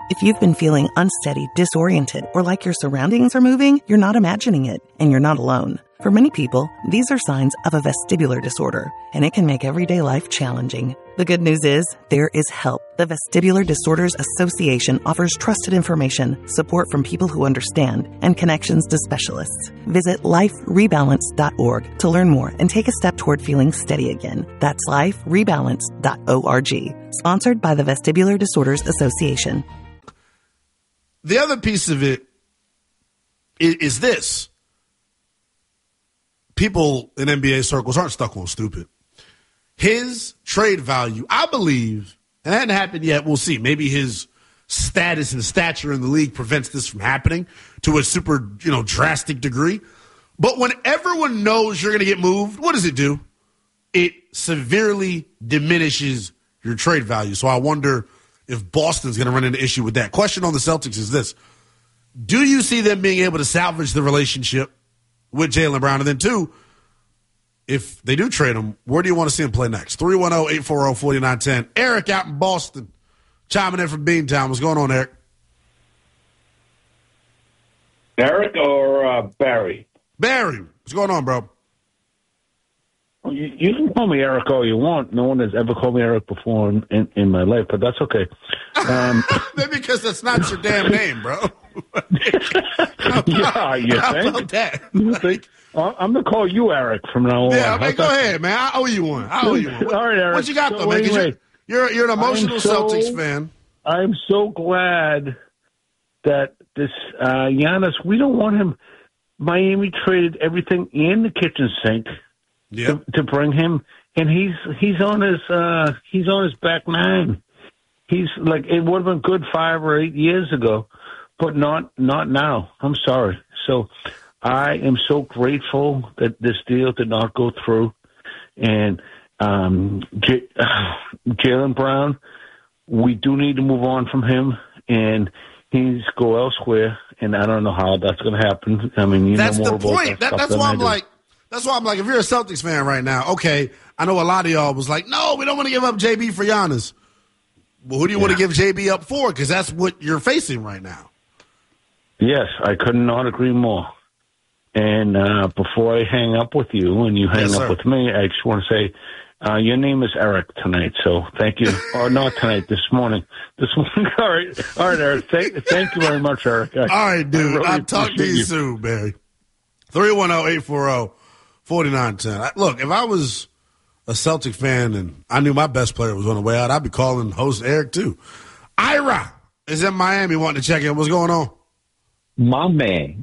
If you've been feeling unsteady, disoriented, or like your surroundings are moving, you're not imagining it, and you're not alone. For many people, these are signs of a vestibular disorder, and it can make everyday life challenging. The good news is, there is help. The Vestibular Disorders Association offers trusted information, support from people who understand, and connections to specialists. Visit liferebalance.org to learn more and take a step toward feeling steady again. That's liferebalance.org. Sponsored by the Vestibular Disorders Association. The other piece of it is this. People in NBA circles aren't stuck on stupid. His trade value, I believe, and it hasn't happened yet, we'll see. Maybe his status and stature in the league prevents this from happening to a super, drastic degree. But when everyone knows you're going to get moved, what does it do? It severely diminishes your trade value. So I wonder if Boston's going to run into issue with that. Question on the Celtics is this. Do you see them being able to salvage the relationship with Jaylen Brown? And then, two, if they do trade him, where do you want to see him play next? 310-840-4910. Eric out in Boston, chiming in from Beantown. What's going on, Eric? Eric or Barry? Barry. What's going on, bro? You can call me Eric all you want. No one has ever called me Eric before in my life, but that's okay. Maybe because that's not your damn name, bro. Yeah, you How think? about that? You think? I'm going to call you Eric from now on. Yeah, man, go ahead, man. I owe you one. All right, Eric. What you got, though, man? 'Cause Anyway, you're an emotional Celtics fan. I'm so glad that this Giannis, we don't want him. Miami traded everything in the kitchen sink. Yep. To bring him, and he's on his back nine. He's like, it would have been good 5 or 8 years ago, but not now. I'm sorry. So I am so grateful that this deal did not go through. And Jaylen Brown, we do need to move on from him, and he needs to go elsewhere. And I don't know how that's going to happen. I mean, that's the point. That's why I'm like. That's why I'm like, if you're a Celtics fan right now, okay, I know a lot of y'all was like, no, we don't want to give up JB for Giannis. Well, who do you want to give JB up for? Because that's what you're facing right now. Yes, I could not agree more. And before I hang up with you and you hang up with me, I just want to say your name is Eric tonight, so thank you. Or not tonight, this morning. All right, Eric. Thank you very much, Eric. All right, dude. Really I'll talk to you soon, Barry. 310-840-4910. Look, if I was a Celtic fan and I knew my best player was on the way out, I'd be calling host Eric too. Ira is in Miami wanting to check in. What's going on? My man.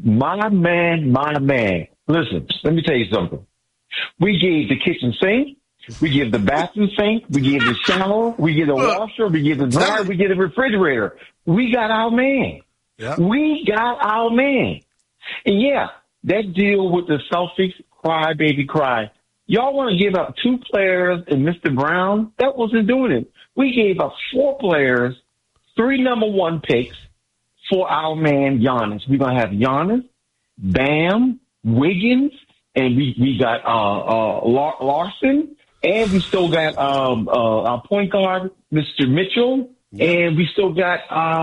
Listen, let me tell you something. We gave the kitchen sink. We give the bathroom sink. We give the shower. We give the washer. We give the dryer. We give the refrigerator. We got our man. Yep. We got our man. And yeah, that deal with the Celtics, cry, baby, cry. Y'all want to give up 2 players and Mr. Brown? That wasn't doing it. We gave up 4 players, 3 number 1 picks for our man Giannis. We're going to have Giannis, Bam, Wiggins, and we got Larson, and we still got our point guard, Mr. Mitchell, and we still got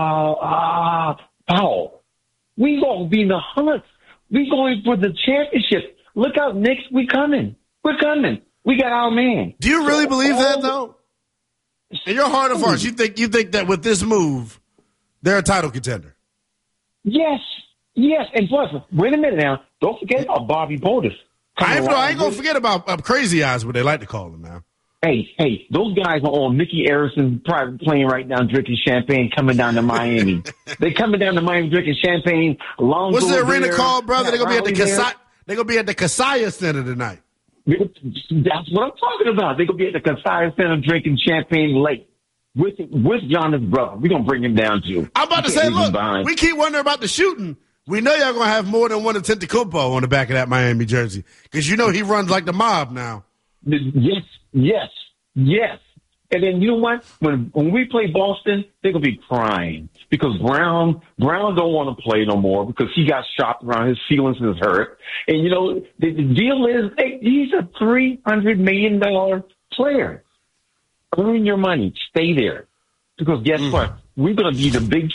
Powell. We going to be in the hunt. We going for the championship. Look out, Knicks, we coming. We're coming. We got our man. Do you really believe that, though? In your heart of hearts, you think that with this move, they're a title contender? Yes. And plus, wait a minute now. Don't forget about Bobby Portis. I ain't going to forget about Crazy Eyes, what they like to call him now. Hey, those guys are on Mickey Arison's private plane right now drinking champagne coming down to Miami. They coming down to Miami drinking champagne. What's the arena called, brother? They're going to be at the Kaseya Center tonight. That's what I'm talking about. They're going to be at the Kaseya Center drinking champagne late with Giannis' brother. We're going to bring him down too. I'm about to say, look, we keep wondering about the shooting. We know y'all going to have more than one Antetokounmpo on the back of that Miami jersey because you know he runs like the mob now. Yes. And then you know what? When we play Boston, they're gonna be crying because Brown don't want to play no more because he got shopped around. His feelings is hurt. And you know the deal is he's a $300 million player. Earn your money, stay there because guess what? We're gonna be the big